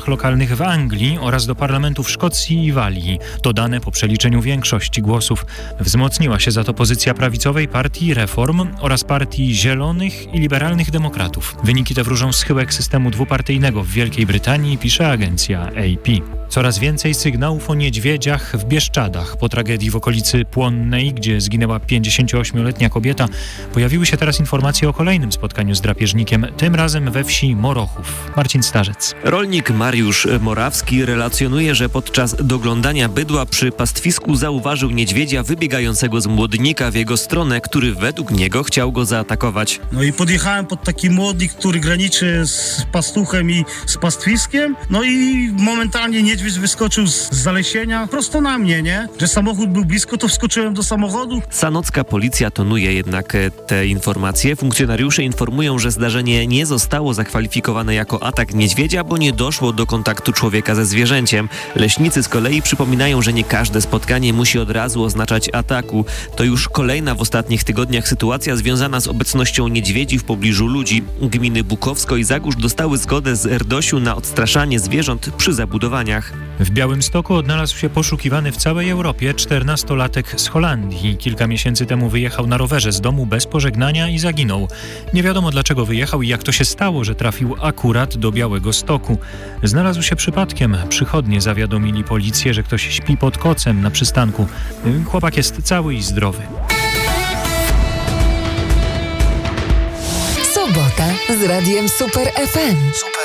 wyborach lokalnych w Anglii oraz do parlamentów Szkocji i Walii. To dane po przeliczeniu większości głosów. Wzmocniła się za to pozycja prawicowej partii Reform oraz partii Zielonych i Liberalnych Demokratów. Wyniki te wróżą schyłek systemu dwupartyjnego w Wielkiej Brytanii, pisze agencja AP. Coraz więcej sygnałów o niedźwiedziach w Bieszczadach. Po tragedii w okolicy Płonnej, gdzie zginęła 58-letnia kobieta, pojawiły się teraz informacje o kolejnym spotkaniu z drapieżnikiem, tym razem we wsi Morochów. Marcin Starzec. Rolnik Mariusz Morawski relacjonuje, że podczas doglądania bydła przy pastwisku zauważył niedźwiedzia wybiegającego z młodnika w jego stronę, który według niego chciał go zaatakować. No i podjechałem pod taki młodnik, który graniczy z pastuchem i z pastwiskiem. No i momentalnie niedźwiedź wyskoczył z zalesienia prosto na mnie, nie? Że samochód był blisko, to wskoczyłem do samochodu. Sanocka policja tonuje jednak te informacje. Funkcjonariusze informują, że zdarzenie nie zostało zakwalifikowane jako atak niedźwiedzia, bo nie doszło do kontaktu człowieka ze zwierzęciem. Leśnicy z kolei przypominają, że nie każde spotkanie musi od razu oznaczać ataku. To już kolejna w ostatnich tygodniach sytuacja związana z obecnością niedźwiedzi w pobliżu ludzi. Gminy Bukowsko i Zagórz dostały zgodę z RDOŚ-u na odstraszanie zwierząt przy zabudowaniach. W Białymstoku odnalazł się poszukiwany w całej Europie 14-latek z Holandii. Kilka miesięcy temu wyjechał na rowerze z domu bez pożegnania i zaginął. Nie wiadomo dlaczego wyjechał i jak to się stało, że trafił akurat do Białegostoku. Znalazł się przypadkiem. Przychodnie zawiadomili policję, że ktoś śpi pod kocem na przystanku. Chłopak jest cały i zdrowy. Sobota z Radiem Super FM.